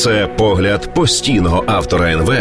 Це погляд постійного автора НВ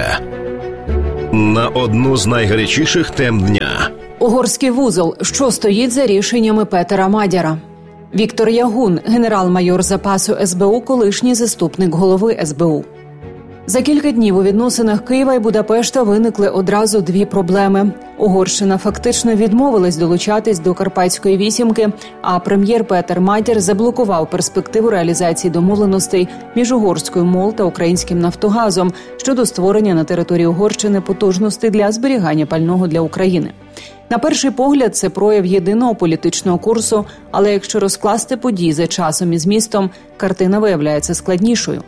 на одну з найгарячіших тем дня. Угорський вузол. Що стоїть за рішеннями Петера Мадяра? Віктор Ягун, генерал-майор запасу СБУ, колишній заступник голови СБУ. За кілька днів у відносинах Києва і Будапешта виникли одразу дві проблеми. Угорщина фактично відмовилась долучатись до Карпатської вісімки, а прем'єр Петер Мадяр заблокував перспективу реалізації домовленостей між угорською МОЛ та українським Нафтогазом щодо створення на території Угорщини потужностей для зберігання пального для України. На перший погляд, це прояв єдиного політичного курсу, але якщо розкласти події за часом і змістом, картина виявляється складнішою.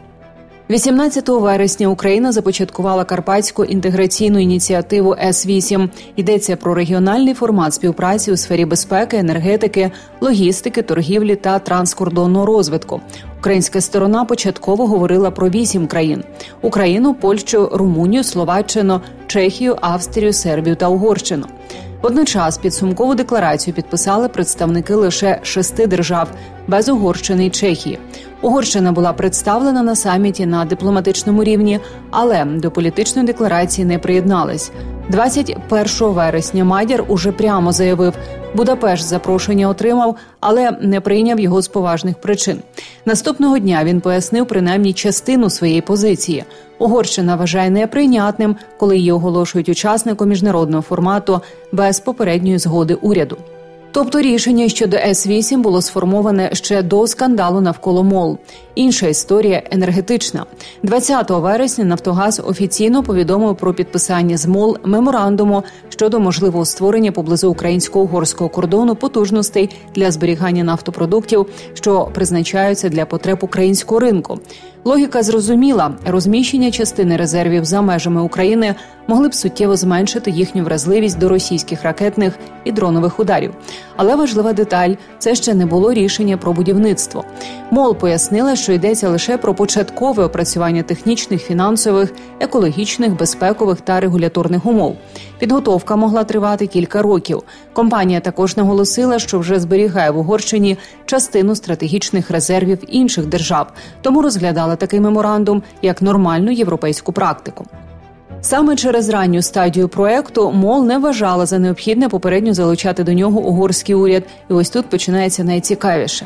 18 вересня Україна започаткувала Карпатську інтеграційну ініціативу С-8. Йдеться про регіональний формат співпраці у сфері безпеки, енергетики, логістики, торгівлі та транскордонного розвитку. Українська сторона початково говорила про 8 країн – Україну, Польщу, Румунію, Словаччину, Чехію, Австрію, Сербію та Угорщину. Водночас підсумкову декларацію підписали представники лише 6 держав – без Угорщини і Чехії. Угорщина була представлена на саміті на дипломатичному рівні, але до політичної декларації не приєдналась. 21 вересня Мадяр уже прямо заявив, Будапешт запрошення отримав, але не прийняв його з поважних причин. Наступного дня він пояснив принаймні частину своєї позиції. Угорщина вважає неприйнятним, коли її оголошують учасником міжнародного формату без попередньої згоди уряду. Тобто рішення щодо С-8 було сформоване ще до скандалу навколо МОЛ. Інша історія енергетична. 20 вересня «Нафтогаз» офіційно повідомив про підписання з МОЛ меморандуму щодо можливого створення поблизу українсько-угорського кордону потужностей для зберігання нафтопродуктів, що призначаються для потреб українського ринку. Логіка зрозуміла. Розміщення частини резервів за межами України могли б суттєво зменшити їхню вразливість до російських ракетних і дронових ударів. Але важлива деталь – це ще не було рішення про будівництво. МОЛ пояснила, що йдеться лише про початкове опрацювання технічних, фінансових, екологічних, безпекових та регуляторних умов. Підготовка могла тривати кілька років. Компанія також наголосила, що вже зберігає в Угорщині частину стратегічних резервів інших держав, тому розглядала такий меморандум як нормальну європейську практику. Саме через ранню стадію проекту МОЛ не вважала за необхідне попередньо залучати до нього угорський уряд. І ось тут починається найцікавіше.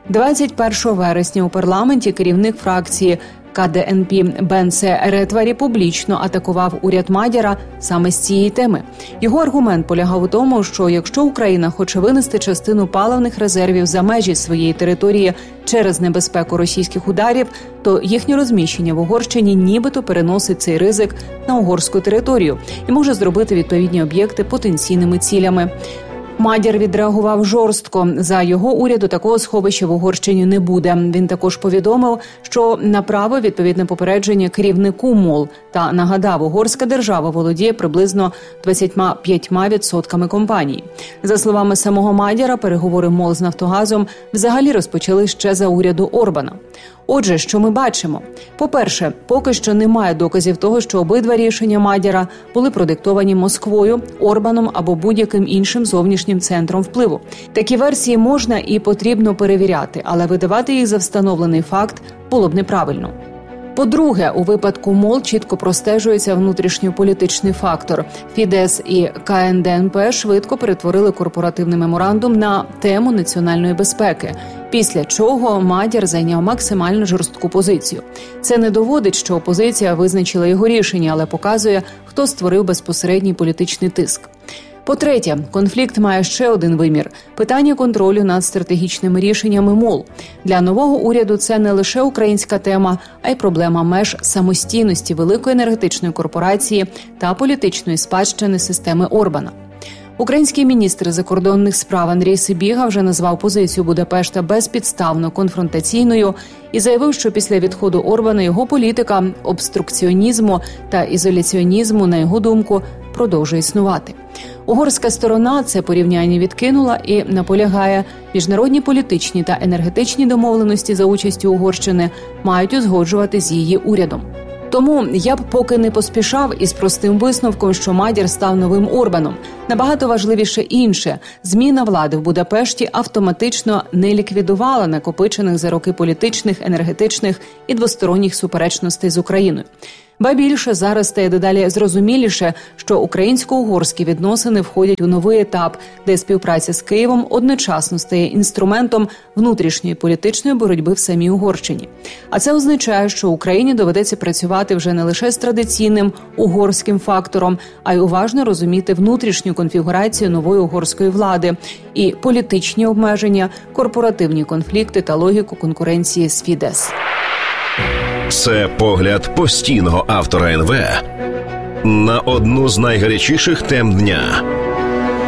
21 вересня у парламенті керівник фракції КДНП Бенце Ретварі публічно атакував уряд Мадяра саме з цієї теми. Його аргумент полягав у тому, що якщо Україна хоче винести частину паливних резервів за межі своєї території через небезпеку російських ударів, то їхнє розміщення в Угорщині нібито переносить цей ризик на угорську територію і може зробити відповідні об'єкти потенційними цілями. Мадяр відреагував жорстко. За його уряду такого сховища в Угорщині не буде. Він також повідомив, що направив відповідне попередження керівнику МОЛ та нагадав, угорська держава володіє приблизно 25% компанії. За словами самого Мадяра, переговори МОЛ з Нафтогазом взагалі розпочали ще за уряду Орбана. Отже, що ми бачимо? По-перше, поки що немає доказів того, що обидва рішення Мадяра були продиктовані Москвою, Орбаном або будь-яким іншим зовнішнім центром впливу. Такі версії можна і потрібно перевіряти, але видавати їх за встановлений факт було б неправильно. По-друге, у випадку МОЛ чітко простежується внутрішньополітичний фактор. Фідес і КНДНП швидко перетворили корпоративний меморандум на тему національної безпеки, після чого Мадяр зайняв максимально жорстку позицію. Це не доводить, що опозиція визначила його рішення, але показує, хто створив безпосередній політичний тиск. По-третє, конфлікт має ще один вимір – питання контролю над стратегічними рішеннями МОЛ. Для нового уряду це не лише українська тема, а й проблема меж самостійності великої енергетичної корпорації та політичної спадщини системи Орбана. Український міністр закордонних справ Андрій Сибіга вже назвав позицію Будапешта безпідставно конфронтаційною і заявив, що після відходу Орбана його політика обструкціонізму та ізоляціонізму, на його думку, продовжує існувати. Угорська сторона це порівняння відкинула і наполягає, міжнародні політичні та енергетичні домовленості за участю Угорщини мають узгоджувати з її урядом. Тому я б поки не поспішав із простим висновком, що Мадяр став новим Орбаном. Набагато важливіше інше – зміна влади в Будапешті автоматично не ліквідувала накопичених за роки політичних, енергетичних і двосторонніх суперечностей з Україною. Ба більше, зараз стає дедалі зрозуміліше, що українсько-угорські відносини входять у новий етап, де співпраця з Києвом одночасно стає інструментом внутрішньої політичної боротьби в самій Угорщині. А це означає, що Україні доведеться працювати вже не лише з традиційним угорським фактором, а й уважно розуміти внутрішню конфігурацію нової угорської влади і політичні обмеження, корпоративні конфлікти та логіку конкуренції з Фідес. Це погляд постійного автора НВ на одну з найгарячіших тем дня.